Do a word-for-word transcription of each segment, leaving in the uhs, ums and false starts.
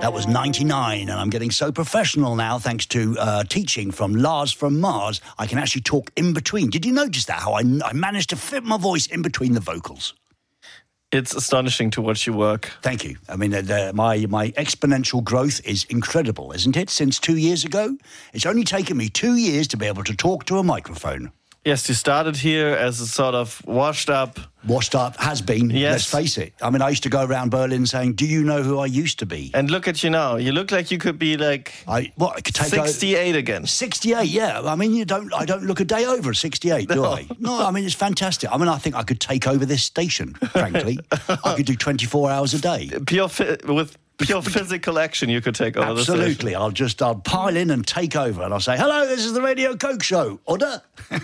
That was ninety-nine, and I'm getting so professional now thanks to uh, teaching from Lars from Mars. I can actually talk in between. Did you notice that, how I, I managed to fit my voice in between the vocals? It's astonishing to watch you work. Thank you. I mean, the, the, my, my exponential growth is incredible, isn't it? Since two years ago, it's only taken me two years to be able to talk to a microphone. Yes, you started here as a sort of washed up... Washed up, has been, yes. Let's face it. I mean, I used to go around Berlin saying, do you know who I used to be? And look at you now. You look like you could be like I, what, I could take sixty-eight o- again. sixty-eight, yeah. I mean, you don't. I don't look a day over sixty-eight, do No. I? No, I mean, it's fantastic. I mean, I think I could take over this station, frankly. I could do twenty-four hours a day. Pure fi- with pure physical action, you could take over the station. Absolutely. I'll just, I'll pile in and take over, and I'll say, hello, this is the Radio Coke Show. Order.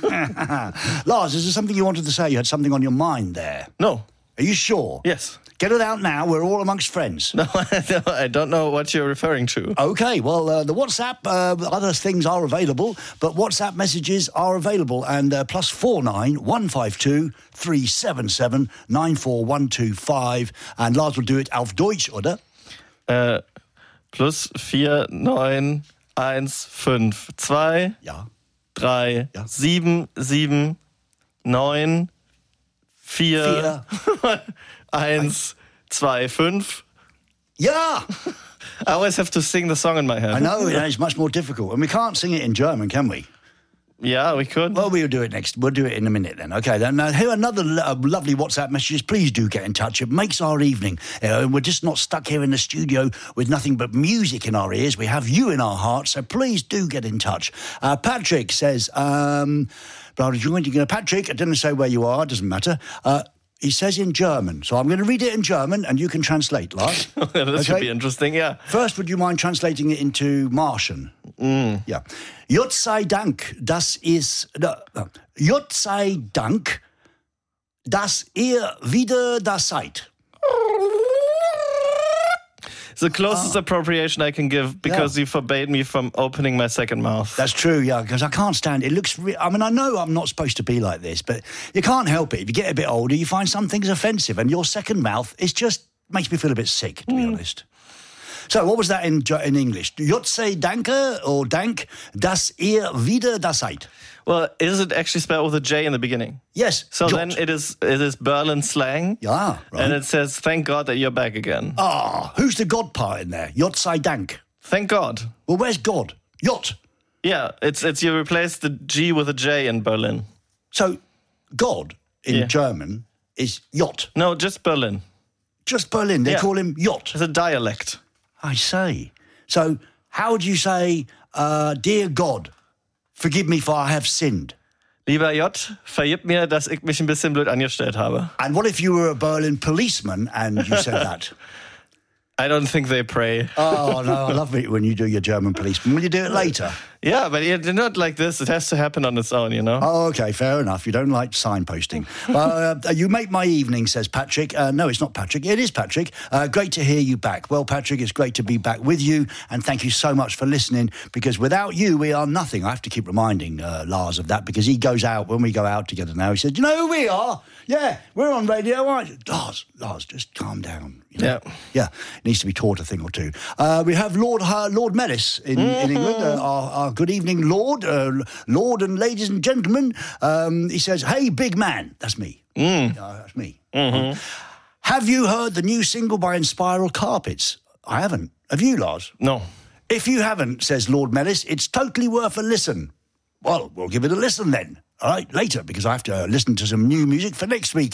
Lars, is there something you wanted to say? You had something on your mind there. No. Are you sure? Yes. Get it out now. We're all amongst friends. No, I don't know what you're referring to. Okay, well, uh, the WhatsApp, uh, other things are available, but WhatsApp messages are available. And uh, plus four nine one five two three seven seven nine four one two five. And Lars will do it auf Deutsch, oder? Uh, plus vier neun eins fünf zwei Ja. drei Ja. sieben sieben neun vier eins zwei fünf. Yeah! I always have to sing the song in my head. I know, yeah, it's much more difficult. And we can't sing it in German, can we? Yeah, we could. Well, we'll do it next. We'll do it in a minute then. Okay, then. Now, here are another uh, lovely WhatsApp messages. Please do get in touch. It makes our evening. Uh, we're just not stuck here in the studio with nothing but music in our ears. We have you in our hearts, so please do get in touch. Uh, Patrick says, um, Patrick, I didn't say where you are, doesn't matter. Uh, he says in German, so I'm going to read it in German and you can translate, Lars. That okay? should be interesting, yeah. First, would you mind translating it into Martian? Mm. Yeah. Gott sei Dank, das ist... Uh, Gott sei Dank, dass ihr wieder da seid. It's the closest Oh. appropriation I can give because Yeah. you forbade me from opening my second mouth. That's true, yeah, because I can't stand it. It looks... Re- I mean, I know I'm not supposed to be like this, but you can't help it. If you get a bit older, you find some things offensive, and your second mouth, it just makes me feel a bit sick, to be Mm. honest. So, what was that in in English? Gott sei Danke, or Dank, dass ihr wieder da seid. Well, is it actually spelled with a J in the beginning? Yes. So Gott. then it is it is Berlin slang. Yeah, right. And it says, thank God that you're back again. Ah, who's the God part in there? Gott sei Dank. Thank God. Well, where's God? Jott. Yeah, it's it's you replace the G with a J in Berlin. So, God in Yeah. German is Jott. No, just Berlin. Just Berlin. They Yeah. call him Jott. It's a dialect. I say. So, how would you say, uh, dear God, forgive me for I have sinned? Lieber J, vergib mir, dass ich mich ein bisschen blöd angestellt habe. And what if you were a Berlin policeman and you said that? I don't think they pray. Oh, no, I love it when you do your German policeman. Will you do it later? Yeah, but it's not like this. It has to happen on its own, you know? Oh, okay, fair enough. You don't like signposting. uh, you make my evening, says Patrick. Uh, no, it's not Patrick. It is Patrick. Uh, great to hear you back. Well, Patrick, it's great to be back with you, and thank you so much for listening, because without you, we are nothing. I have to keep reminding uh, Lars of that, because he goes out, when we go out together now, he says, you know who we are? Yeah, we're on radio, aren't you? Lars, Lars, just calm down. You know? Yeah. Yeah, needs to be taught a thing or two. Uh, we have Lord uh, Lord Mellis in, mm-hmm. in England. Uh, our, our good evening, Lord. Uh, Lord and ladies and gentlemen. Um, he says, hey, big man. That's me. Mm. Uh, that's me. Mm-hmm. Have you heard the new single by Inspiral Carpets? I haven't. Have you, Lars? No. If you haven't, says Lord Mellis, it's totally worth a listen. Well, we'll give it a listen then. All right, later, because I have to listen to some new music for next week.